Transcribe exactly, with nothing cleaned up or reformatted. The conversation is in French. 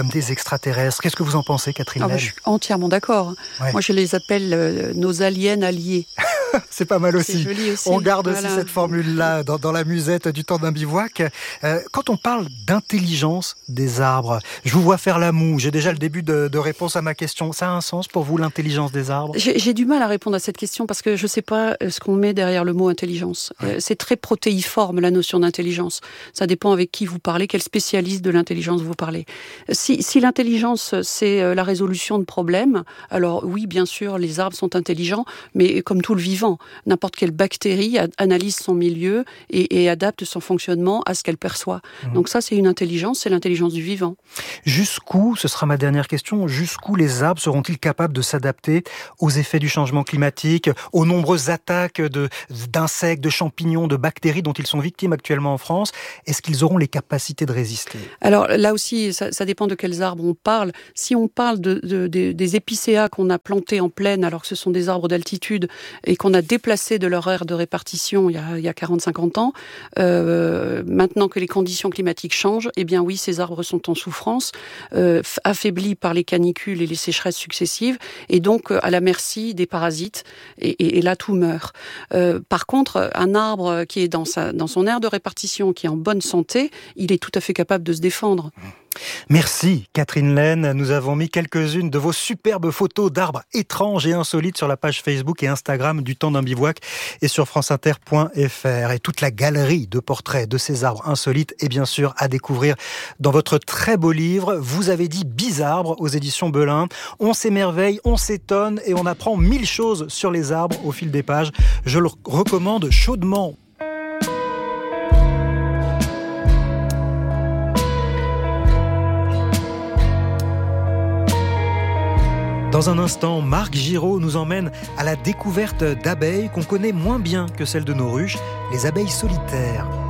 comme des extraterrestres. Qu'est-ce que vous en pensez, Catherine Ah Laine? bah, Je suis entièrement d'accord. Ouais. Moi, je les appelle euh, nos aliens alliés. C'est pas mal aussi. C'est joli aussi. On garde Voilà. aussi cette formule-là dans, dans la musette du temps d'un bivouac. Euh, quand on parle d'intelligence des arbres, je vous vois faire la moue. J'ai déjà le début de, de réponse à ma question. Ça a un sens pour vous, l'intelligence des arbres? J'ai, j'ai du mal à répondre à cette question parce que je ne sais pas ce qu'on met derrière le mot intelligence. Ouais. Euh, c'est très protéiforme, la notion d'intelligence. Ça dépend avec qui vous parlez, quel spécialiste de l'intelligence vous parlez. Si, si l'intelligence, c'est la résolution de problèmes, alors oui, bien sûr, les arbres sont intelligents, mais comme tout le vivant, n'importe quelle bactérie analyse son milieu et, et adapte son fonctionnement à ce qu'elle perçoit. Mmh. Donc ça, c'est une intelligence, c'est l'intelligence du vivant. Jusqu'où, ce sera ma dernière question, jusqu'où les arbres seront-ils capables de s'adapter aux effets du changement climatique, aux nombreuses attaques de, d'insectes, de champignons, de bactéries dont ils sont victimes actuellement en France? Est-ce qu'ils auront les capacités de résister? Alors là aussi, ça, ça dépend de quels arbres on parle. Si on parle de, de, de, des épicéas qu'on a plantés en plaine, alors que ce sont des arbres d'altitude et qu'on a déplacés de leur aire de répartition il y a, il y a quarante à cinquante ans, euh, maintenant que les conditions climatiques changent, eh bien oui, ces arbres sont en souffrance, euh, affaiblis par les canicules et les sécheresses successives, et donc à la merci des parasites, et, et, et là tout meurt. Euh, par contre, un arbre qui est dans, sa, dans son aire de répartition, qui est en bonne santé, il est tout à fait capable de se défendre. Merci Catherine Laine, nous avons mis quelques-unes de vos superbes photos d'arbres étranges et insolites sur la page Facebook et Instagram du Temps d'un bivouac et sur franceinter point f r. Et toute la galerie de portraits de ces arbres insolites est bien sûr à découvrir dans votre très beau livre. Vous avez dit Bizarbres aux éditions Belin. On s'émerveille, on s'étonne et on apprend mille choses sur les arbres au fil des pages. Je le recommande chaudement. Dans un instant, Marc Giraud nous emmène à la découverte d'abeilles qu'on connaît moins bien que celles de nos ruches, les abeilles solitaires.